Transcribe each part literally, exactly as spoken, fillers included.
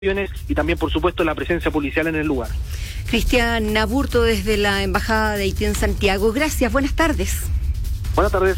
y también, por supuesto, la presencia policial en el lugar. Cristian Aburto desde la Embajada de Haití en Santiago. Gracias, buenas tardes. Buenas tardes.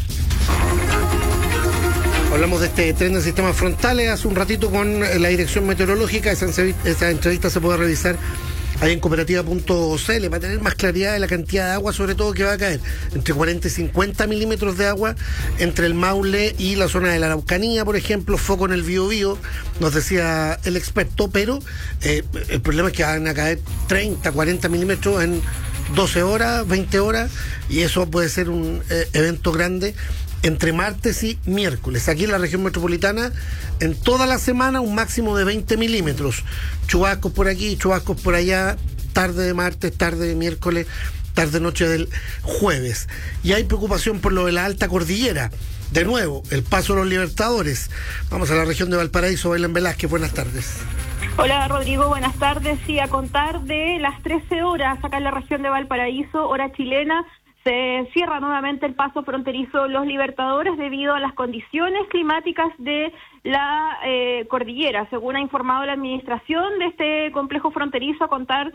Hablamos de este tren de sistemas frontales hace un ratito con la dirección meteorológica. Esa, esa entrevista se puede revisar ahí en cooperativa punto c l para tener más claridad de la cantidad de agua, sobre todo que va a caer entre cuarenta y cincuenta milímetros de agua entre el Maule y la zona de la Araucanía, por ejemplo, foco en el Biobío, nos decía el experto, pero eh, el problema es que van a caer treinta, cuarenta milímetros en doce horas, veinte horas, y eso puede ser un eh, evento grande entre martes y miércoles. Aquí en la región metropolitana, en toda la semana, un máximo de veinte milímetros. Chubascos por aquí, chubascos por allá, tarde de martes, tarde de miércoles, tarde noche del jueves. Y hay preocupación por lo de la alta cordillera. De nuevo, el paso de los Libertadores. Vamos a la región de Valparaíso. Belén Velázquez, buenas tardes. Hola Rodrigo, buenas tardes. Sí, a contar de las trece horas acá en la región de Valparaíso, hora chilena, se cierra nuevamente el paso fronterizo Los Libertadores debido a las condiciones climáticas de la eh, cordillera. Según ha informado la administración de este complejo fronterizo, a contar,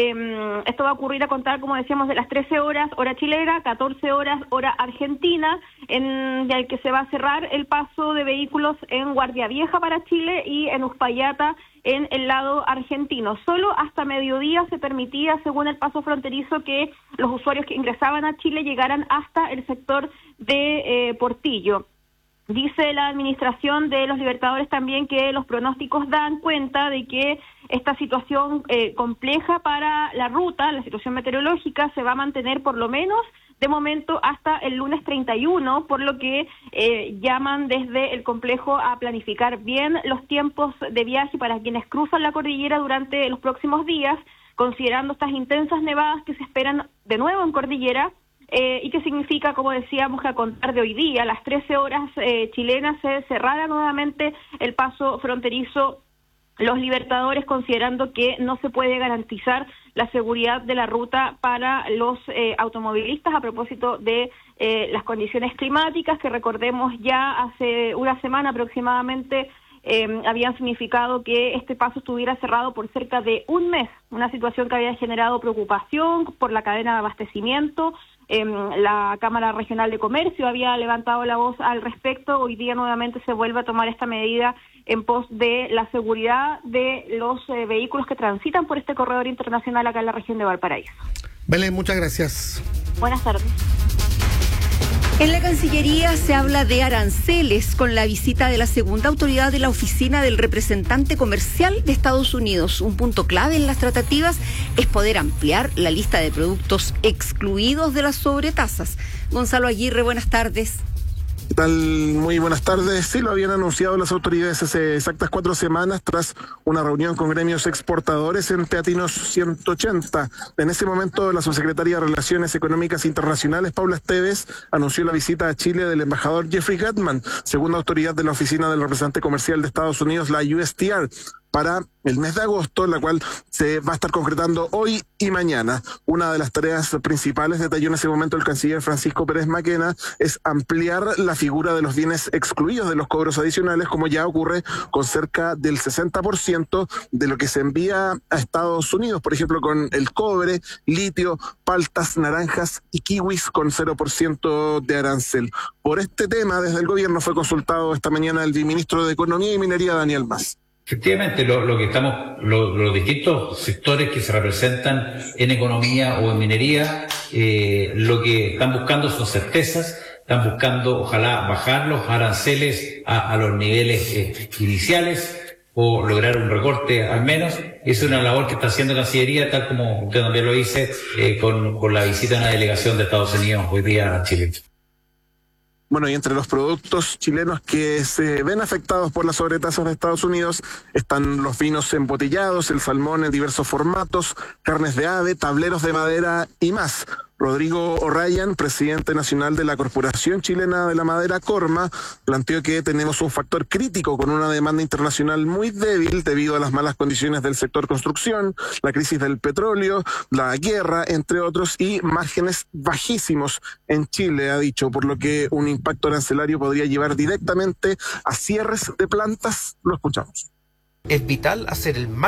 eh, esto va a ocurrir a contar, como decíamos, de las trece horas, hora chilena, catorce horas, hora argentina, en el que se va a cerrar el paso de vehículos en Guardia Vieja para Chile y en Uspallata, en el lado argentino. Solo hasta mediodía se permitía, según el paso fronterizo, que los usuarios que ingresaban a Chile llegaran hasta el sector de eh, Portillo. Dice la administración de Los Libertadores también que los pronósticos dan cuenta de que esta situación eh, compleja para la ruta, la situación meteorológica, se va a mantener por lo menos de momento hasta el lunes treinta y uno, por lo que eh, llaman desde el complejo a planificar bien los tiempos de viaje para quienes cruzan la cordillera durante los próximos días, considerando estas intensas nevadas que se esperan de nuevo en cordillera, eh, y que significa, como decíamos, que a contar de hoy día, a las trece horas eh, chilenas, se cerrará nuevamente el paso fronterizo Los Libertadores, considerando que no se puede garantizar la seguridad de la ruta para los eh, automovilistas a propósito de eh, las condiciones climáticas, que recordemos ya hace una semana aproximadamente eh, habían significado que este paso estuviera cerrado por cerca de un mes, una situación que había generado preocupación por la cadena de abastecimiento. Eh, la Cámara Regional de Comercio había levantado la voz al respecto. Hoy día nuevamente se vuelve a tomar esta medida en pos de la seguridad de los eh, vehículos que transitan por este corredor internacional acá en la región de Valparaíso. Belén, muchas gracias. Buenas tardes. En la Cancillería se habla de aranceles con la visita de la segunda autoridad de la Oficina del Representante Comercial de Estados Unidos. Un punto clave en las tratativas es poder ampliar la lista de productos excluidos de las sobretasas. Gonzalo Aguirre, buenas tardes. ¿Qué tal? Muy buenas tardes. Sí, lo habían anunciado las autoridades hace exactas cuatro semanas tras una reunión con gremios exportadores en Teatinos ciento ochenta. En ese momento, la subsecretaria de Relaciones Económicas Internacionales, Paula Esteves, anunció la visita a Chile del embajador Jeffrey Gutman, segunda autoridad de la Oficina del Representante Comercial de Estados Unidos, la U S T R, para el mes de agosto, la cual se va a estar concretando hoy y mañana. Una de las tareas principales, detalló en ese momento el canciller Francisco Pérez Maquena, es ampliar la figura de los bienes excluidos de los cobros adicionales, como ya ocurre con cerca del sesenta por ciento de lo que se envía a Estados Unidos, por ejemplo, con el cobre, litio, paltas, naranjas y kiwis con cero por ciento de arancel. Por este tema, desde el gobierno fue consultado esta mañana el ministro de Economía y Minería, Daniel Mas. Efectivamente, lo, lo que estamos, lo, los distintos sectores que se representan en economía o en minería, eh, lo que están buscando son certezas, están buscando, ojalá, bajar los aranceles a, a los niveles eh, iniciales o lograr un recorte al menos. Es una labor que está haciendo Cancillería, tal como usted también lo dice, eh, con, con la visita de una delegación de Estados Unidos hoy día a Chile. Bueno, y entre los productos chilenos que se ven afectados por las sobretasas de Estados Unidos están los vinos embotellados, el salmón en diversos formatos, carnes de ave, tableros de madera y más. Rodrigo O'Ryan, presidente nacional de la Corporación Chilena de la Madera, Corma, planteó que tenemos un factor crítico con una demanda internacional muy débil debido a las malas condiciones del sector construcción, la crisis del petróleo, la guerra, entre otros, y márgenes bajísimos en Chile, ha dicho, por lo que un impacto arancelario podría llevar directamente a cierres de plantas. Lo escuchamos. es vital hacer el máximo